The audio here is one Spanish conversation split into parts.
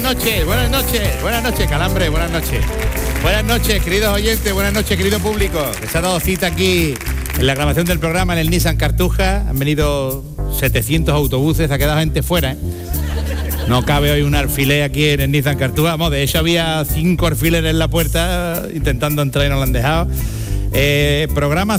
buenas noches, Calambre, buenas noches. Buenas noches, queridos oyentes, buenas noches, querido público. Que se ha dado cita aquí en la grabación del programa en el Nissan Cartuja. Han venido 700 autobuses, ha quedado gente fuera, ¿eh? No cabe hoy un alfiler aquí en el Nissan Cartuja. Vamos, de hecho había 5 alfileres en la puerta intentando entrar y no lo han dejado. Programa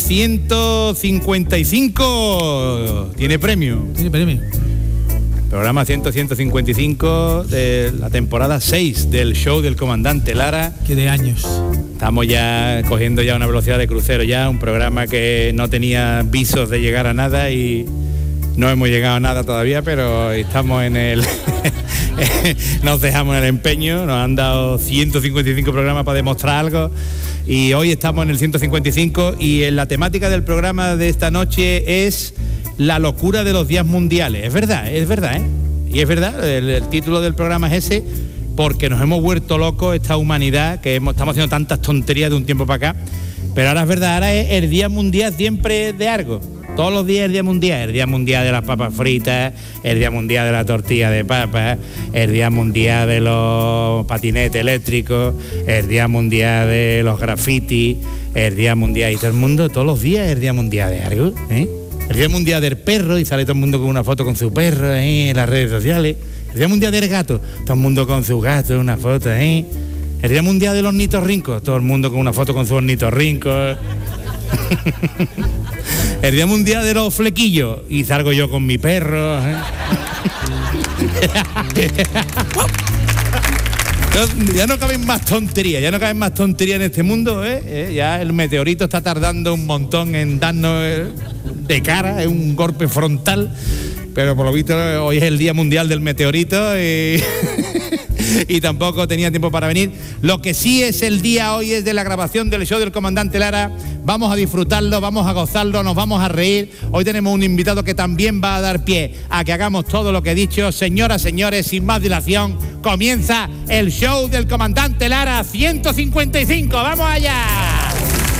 155 tiene premio. Programa 155 de la temporada 6 del show del comandante Lara. Que de años. Estamos ya cogiendo ya una velocidad de crucero ya, un programa que no tenía visos de llegar a nada y no hemos llegado a nada todavía, pero estamos en el... nos dejamos en el empeño, nos han dado 155 programas para demostrar algo y hoy estamos en el 155 y en la temática del programa de esta noche es la locura de los días mundiales. Es verdad, ¿eh? Y es verdad, el título del programa es ese, porque nos hemos vuelto locos esta humanidad, que estamos haciendo tantas tonterías de un tiempo para acá, pero ahora es verdad, ahora es el día mundial siempre de algo. Todos los días el día mundial de las papas fritas, el día mundial de la tortilla de papas, el día mundial de los patinetes eléctricos, el día mundial de los grafitis, el día mundial, y todo el mundo, todos los días el día mundial de algo, ¿eh? El día mundial del perro, y sale todo el mundo con una foto con su perro, ¿eh? En las redes sociales. El día mundial del gato, todo el mundo con su gato, una foto, ¿eh? El día mundial de los ornitorrincos, todo el mundo con una foto con sus ornitorrincos. El día mundial de los flequillos y salgo yo con mi perro, ¿eh? Ya no caben más tonterías, en este mundo, ¿eh? Ya el meteorito está tardando un montón en darnos de cara, es un golpe frontal, pero por lo visto hoy es el día mundial del meteorito y... y tampoco tenía tiempo para venir. Lo que sí es el día hoy es de la grabación del show del comandante Lara. Vamos a disfrutarlo, vamos a gozarlo, nos vamos a reír. Hoy tenemos un invitado que también va a dar pie a que hagamos todo lo que he dicho. Señoras, señores, sin más dilación, comienza el show del comandante Lara 155. ¡Vamos allá!